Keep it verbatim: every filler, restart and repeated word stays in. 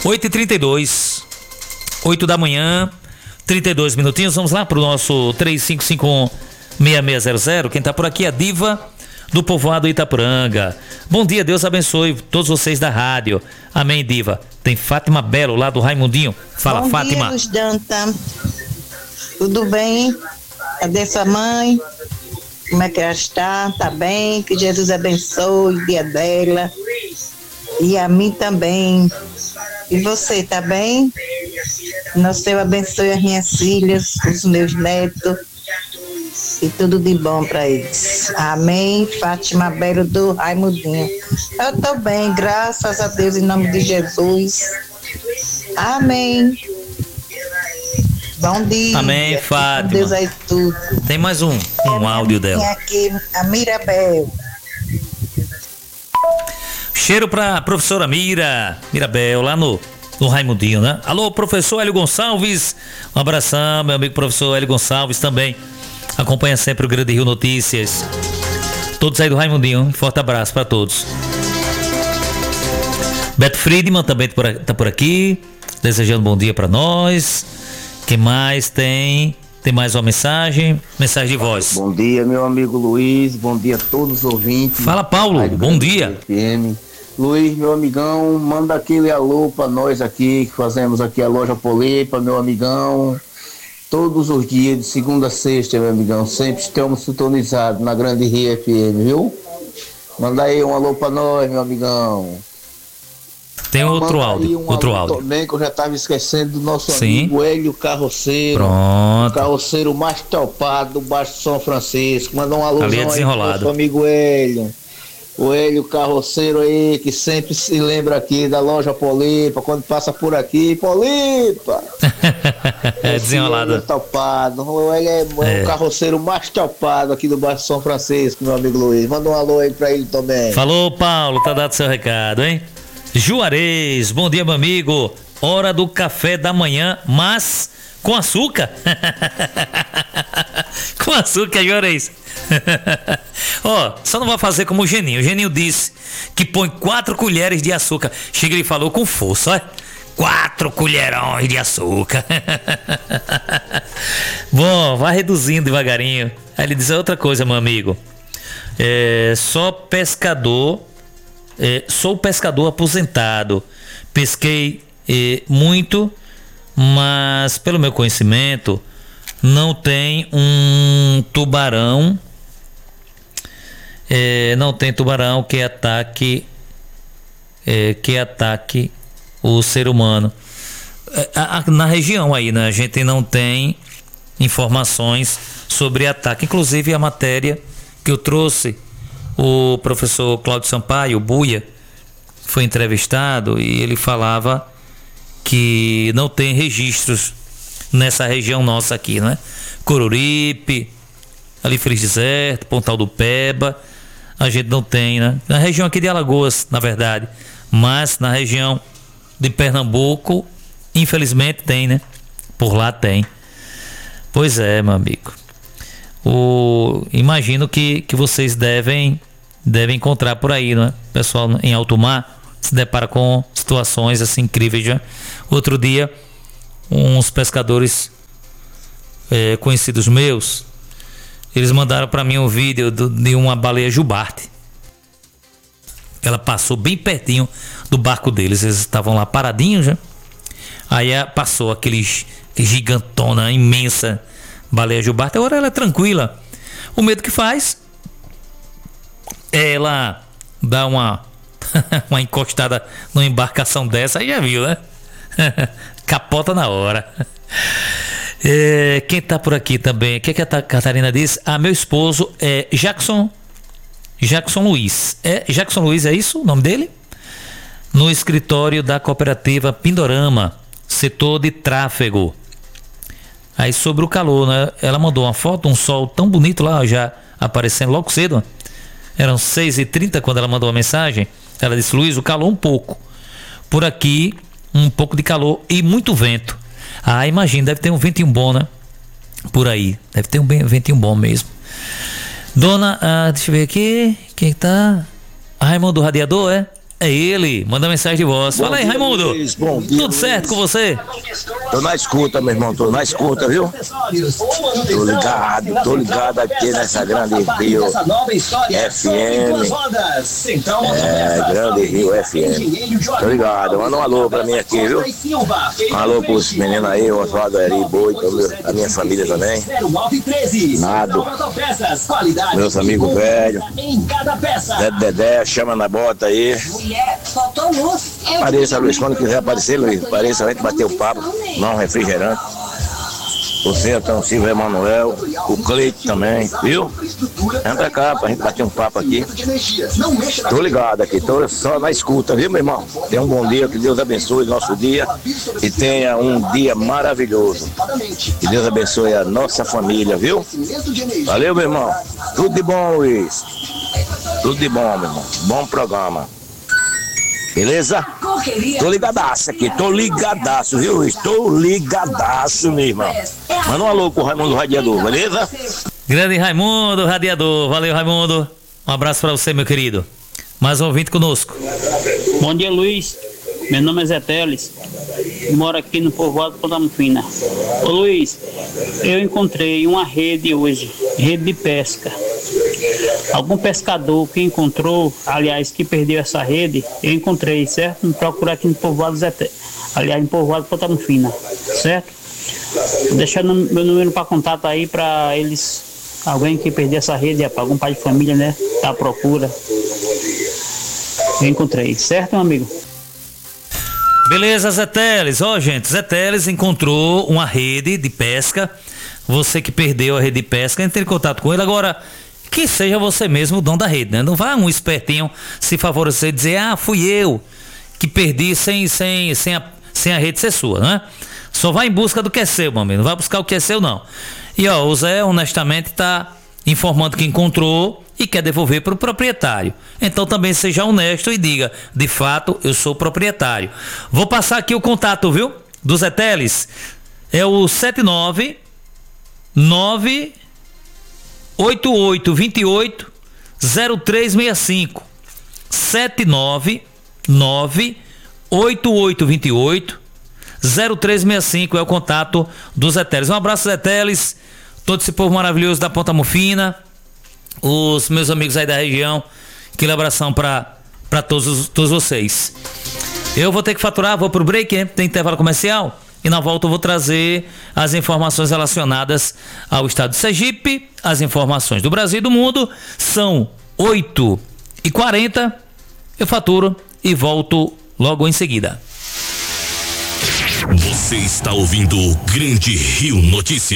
oito e trinta e dois. oito da manhã, trinta e dois minutinhos. Vamos lá pro nosso três cinco cinco um, seis seis zero zero. Quem tá por aqui é a Diva do povoado Itapuranga. Bom dia, Deus abençoe todos vocês da rádio. Amém, Diva. Tem Fátima Belo lá do Raimundinho. Fala, Bom Fátima. Bom dia, Luz Danta. Tudo bem? Cadê sua mãe? Como é que ela está? Tá bem? Que Jesus abençoe o dia dela. E a mim também. E você, tá bem? Nosso Senhor abençoe as minhas filhas, os meus netos. E tudo de bom para eles. Amém. Fátima Belo do Raimundinho. Eu tô bem, graças a Deus, em nome de Jesus. Amém. Bom dia. Amém, Fátima. Deus aí tudo. Tem mais um, um áudio dela. Tem aqui a Mirabel. Cheiro pra professora Mira, Mirabel, lá no, no Raimundinho, né? Alô, professor Hélio Gonçalves. Um abração, meu amigo professor Hélio Gonçalves também. Acompanha sempre o Grande Rio Notícias. Todos aí do Raimundinho, um forte abraço para todos. Beto Friedman também tá por aqui, desejando bom dia para nós. Quem mais tem? Tem mais uma mensagem? Mensagem de voz. Bom dia, meu amigo Luiz. Bom dia a todos os ouvintes. Fala, Paulo. Rádio bom dia. F M. Luiz, meu amigão, manda aquele alô para nós aqui, que fazemos aqui a loja Polipa, meu amigão. Todos os dias, de segunda a sexta, meu amigão, sempre estamos sintonizados na Grande Rio F M, viu? Manda aí um alô pra nós, meu amigão. Tem outro Manda áudio, um outro alô áudio. Também, que eu já estava esquecendo do nosso Sim. amigo Hélio Carroceiro. Pronto. O carroceiro mais topado do Baixo São Francisco. Manda um alôzão Ali é aí pro desenrolado. nosso amigo Hélio. O Hélio Carroceiro aí, que sempre se lembra aqui da loja Polipa, quando passa por aqui, Polipa! É desenrolado. É topado. O Hélio é, é. o carroceiro mais topado aqui do Baixo São Francisco, meu amigo Luiz. Manda um alô aí pra ele também. Falou, Paulo, tá dado seu recado, hein? Juarez, bom dia, meu amigo. Hora do café da manhã, mas com açúcar. Com açúcar, Juarez. Ó, oh, só não vai fazer como o Geninho. O Geninho disse que põe quatro colheres de açúcar. Chega e falou com força, ó. Quatro colherões de açúcar. Bom, vai reduzindo devagarinho. Aí ele diz outra coisa, meu amigo. É, só pescador. É, sou pescador aposentado. Pesquei é, muito, mas pelo meu conhecimento não tem um tubarão. É, não tem tubarão que ataque é, que ataque o ser humano. É, a, a, na região aí, né, a gente não tem informações sobre ataque. Inclusive a matéria que eu trouxe, o professor Cláudio Sampaio, o Buia, foi entrevistado e ele falava que não tem registros nessa região nossa aqui, né? Coruripe, ali Feliz Deserto, Pontal do Peba, a gente não tem, né? Na região aqui de Alagoas, na verdade, mas na região de Pernambuco, infelizmente tem, né? Por lá tem. Pois é, meu amigo. O, imagino que, que vocês devem, devem encontrar por aí, né? Pessoal em alto mar se depara com situações assim incríveis, já. Outro dia, uns pescadores é, conhecidos meus, eles mandaram para mim um vídeo do, de uma baleia jubarte. Ela passou bem pertinho do barco deles. Eles estavam lá paradinhos já. Aí passou aquele gigantona, imensa baleia jubarte. Agora ela é tranquila. O medo que faz é ela dar uma uma encostada numa embarcação dessa. Aí já viu, né? Capota na hora. É, quem tá por aqui também? O que, que a Catarina diz? Ah, meu esposo é Jackson Jackson Luiz. É Jackson Luiz, é isso o nome dele? No escritório da cooperativa Pindorama, setor de tráfego. Aí sobre o calor, né? Ela mandou uma foto, um sol tão bonito lá, já aparecendo logo cedo. Eram seis e trinta quando ela mandou a mensagem. Ela disse: Luiz, o calor um pouco. Por aqui, um pouco de calor e muito vento. Ah, imagina, deve ter um ventinho bom, né? Por aí, deve ter um ventinho bom mesmo. Dona, ah, deixa eu ver aqui, quem tá? Raimundo do Radiador, é? É ele, manda mensagem de voz. Bom Fala aí, dia, Raimundo. Luiz. Bom dia, Tudo certo Luiz. com você? Tô na escuta, meu irmão, tô na escuta, viu? Tô ligado, tô ligado aqui nessa grande Rio F M. É, grande Rio F M. Tô ligado, manda um alô pra mim aqui, viu? Um alô pros meninos aí, o Oswaldo Eri, Boi, a minha família também. Nado, meus amigos velhos. Zé Dedé, chama na bota aí. Apareça, Luiz, quando quiser aparecer, Luiz, apareça, a gente bater o papo, não um refrigerante. Você, então, Silvio Emanuel, o Cleito também, viu? Entra cá pra gente bater um papo aqui. Tô ligado aqui, tô só na escuta, viu, meu irmão? Tenha um bom dia, que Deus abençoe o nosso dia e tenha um dia maravilhoso. Que Deus abençoe a nossa família, viu? Valeu, meu irmão. Tudo de bom, Luiz. Tudo de bom, meu irmão. Bom programa. Beleza? Tô ligadaço aqui, tô ligadaço, viu, Luiz? Tô ligadaço, meu irmão. Manda um alô pro Raimundo Radiador, beleza? Grande Raimundo Radiador. Valeu, Raimundo. Um abraço pra você, meu querido. Mais um ouvinte conosco. Bom dia, Luiz. Meu nome é Zé Teles. Moro aqui no povoado Ponta Mufina. Ô Luiz, eu encontrei uma rede hoje, rede de pesca. Algum pescador que encontrou, aliás, que perdeu essa rede, eu encontrei, certo? Me procurar aqui no povoado Zé Teles. Aliás, no povoado Ponta Mufina, certo? Vou deixar meu número para contato aí para eles, alguém que perdeu essa rede, é para algum pai de família, né? Tá à procura. Eu encontrei, certo, meu amigo? Beleza, Zé Teles. Ó, gente, Zé Teles encontrou uma rede de pesca. Você que perdeu a rede de pesca, entre em contato com ele. Agora, que seja você mesmo o dono da rede, né? Não vá um espertinho se favorecer e dizer, ah, fui eu que perdi sem, sem, sem, a, sem a rede ser sua, né? Só vai em busca do que é seu, meu amigo. Não vai buscar o que é seu, não. E, ó, o Zé, honestamente, tá informando que encontrou e quer devolver para o proprietário. Então também seja honesto e diga, de fato, eu sou proprietário. Vou passar aqui o contato, viu? Do Zé Teles. É o sete nove nove oito oito dois oito zero três seis cinco. sete nove nove oito oito dois oito zero três seis cinco é o contato do Zé Teles. Um abraço, Zé Teles, todo esse povo maravilhoso da Ponta Mufina, os meus amigos aí da região. Aquele abração para para todos, todos vocês. Eu vou ter que faturar, vou pro break, hein? Tem intervalo comercial e na volta eu vou trazer as informações relacionadas ao estado de Sergipe, as informações do Brasil e do mundo. São oito e quarenta, eu faturo e volto logo em seguida. Você está ouvindo o Grande Rio Notícias.